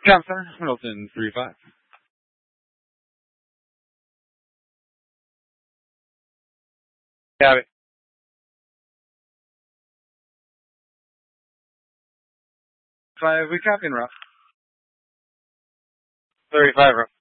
Cap Center, Middleton 3-5. Got it. 5, we copy and route. 35, route.